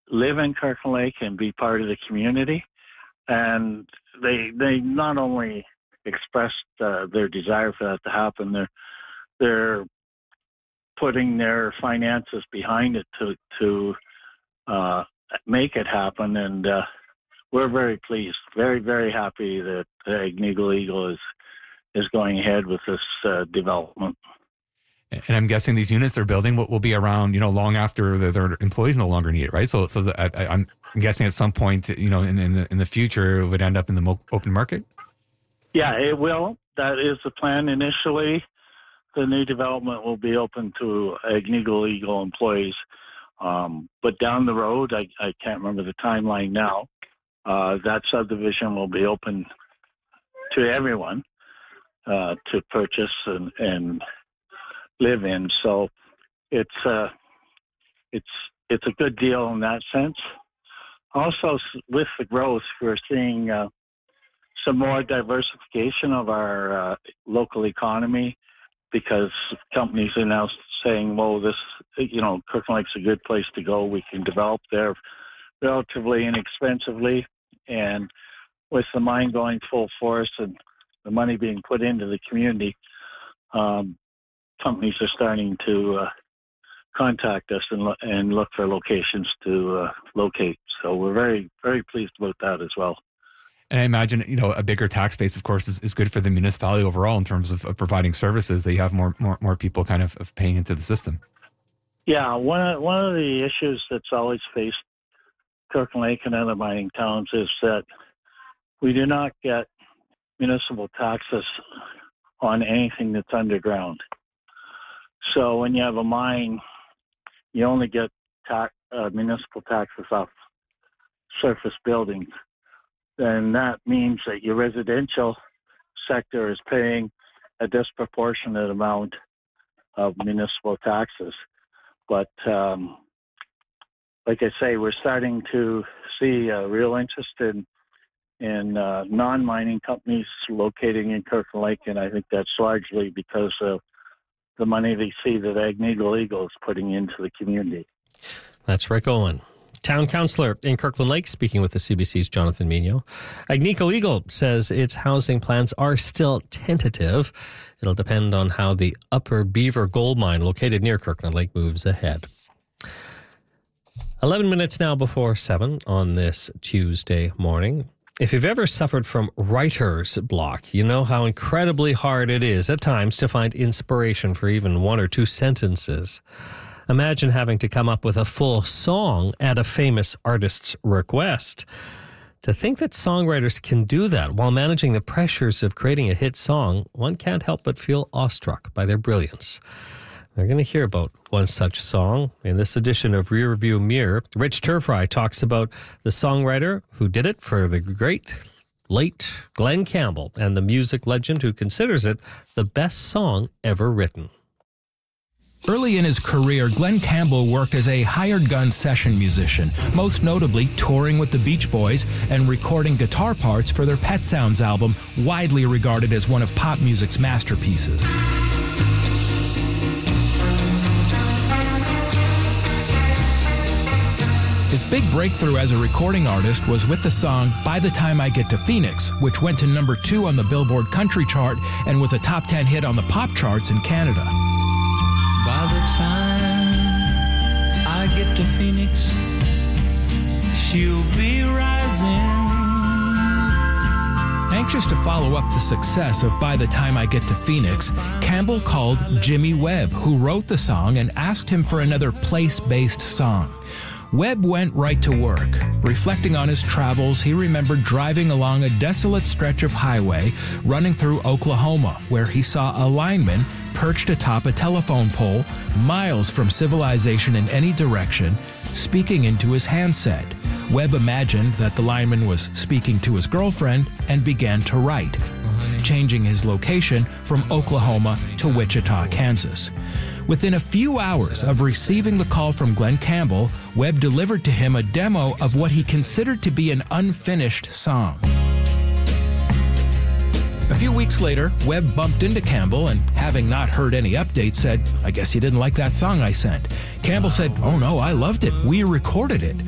live in Kirkland Lake and be part of the community. And they not only expressed their desire for that to happen, they're putting their finances behind it to make it happen. And we're very pleased, very, very happy that Agnico Eagle is going ahead with this development. And I'm guessing these units they're building will be around, long after their employees no longer need it, right? So I'm guessing at some point, in the future, it would end up in the open market. Yeah, it will. That is the plan initially. The new development will be open to Agnico Eagle employees, but down the road, I can't remember the timeline now. That subdivision will be open to everyone to purchase and live in. So it's a good deal in that sense. Also, with the growth, we're seeing some more diversification of our local economy, because companies are now saying, well, this, Kirkland Lake's a good place to go. We can develop there relatively inexpensively. And with the mine going full force and the money being put into the community, companies are starting to contact us and look for locations to locate. So we're very, very pleased about that as well. And I imagine, a bigger tax base, of course, is good for the municipality overall in terms of providing services. That you have more people kind of paying into the system. Yeah, one of the issues that's always faced Kirkland Lake and other mining towns is that we do not get municipal taxes on anything that's underground. So when you have a mine, you only get municipal taxes off surface buildings. And that means that your residential sector is paying a disproportionate amount of municipal taxes. But like I say, we're starting to see a real interest in non-mining companies locating in Kirkland Lake, and I think that's largely because of the money they see that Agnico Eagle is putting into the community. That's Rick Owen, Town Councillor in Kirkland Lake, speaking with the CBC's Jonathan Mignot. Agnico Eagle says its housing plans are still tentative. It'll depend on how the Upper Beaver Gold Mine, located near Kirkland Lake, moves ahead. 11 minutes now before 7 on this Tuesday morning. If you've ever suffered from writer's block, you know how incredibly hard it is at times to find inspiration for even one or two sentences. Imagine having to come up with a full song at a famous artist's request. To think that songwriters can do that while managing the pressures of creating a hit song, one can't help but feel awestruck by their brilliance. We're going to hear about one such song in this edition of Rearview Mirror. Rich Turfry talks about the songwriter who did it for the great late Glen Campbell and the music legend who considers it the best song ever written. Early in his career, Glen Campbell worked as a hired gun session musician, most notably touring with the Beach Boys and recording guitar parts for their Pet Sounds album, widely regarded as one of pop music's masterpieces. His big breakthrough as a recording artist was with the song By the Time I Get to Phoenix, which went to number 2 on the Billboard Country Chart and was a top 10 hit on the pop charts in Canada. By the time I get to Phoenix, she'll be rising. Anxious to follow up the success of By the Time I Get to Phoenix, Campbell called Jimmy Webb, who wrote the song, and asked him for another place-based song. Webb went right to work. Reflecting on his travels, he remembered driving along a desolate stretch of highway running through Oklahoma, where he saw a lineman perched atop a telephone pole, miles from civilization in any direction, speaking into his handset. Webb imagined that the lineman was speaking to his girlfriend and began to write, changing his location from Oklahoma to Wichita, Kansas. Within a few hours of receiving the call from Glen Campbell, Webb delivered to him a demo of what he considered to be an unfinished song. A few weeks later, Webb bumped into Campbell and, having not heard any updates, said, "I guess you didn't like that song I sent." Campbell said, "Oh no, I loved it. We recorded it."